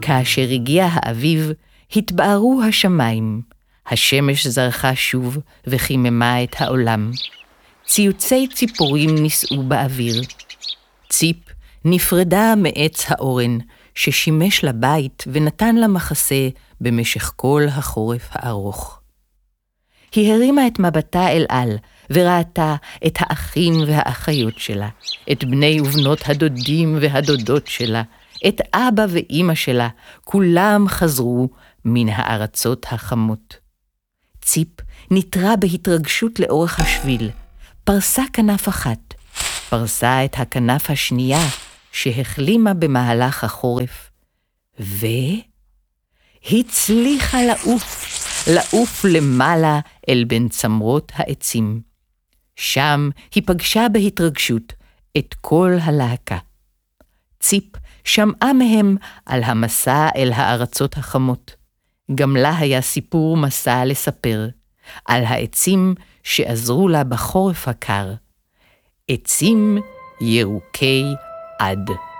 כאשר הגיע האביב, התבארו השמיים, השמש זרחה שוב וחיממה את העולם. ציוצי ציפורים נישאו באוויר. ציפ נפרדה מעץ האורן, ששימש לבית ונתן לה מחסה במשך כל החורף הארוך. היא הרימה את מבטה אל על, וראתה את האחים והאחיות שלה, את בני ובנות הדודים והדודות שלה, את אבא ואמא שלה, כולם חזרו מן הארצות החמות. ציפ נטרה בהתרגשות לאורך השביל, פרסה כנף אחת, פרסה את הכנף השנייה שהחלימה במהלך החורף, והצליחה לעוף למעלה אל בין צמרות העצים. שם היא פגשה בהתרגשות את כל הלהקה. ציפ שמעה מהם על המסע אל הארצות החמות. גם לה היה סיפור מסע לספר, על העצים שעזרו לה בחורף הקר. עצים ירוקי עד.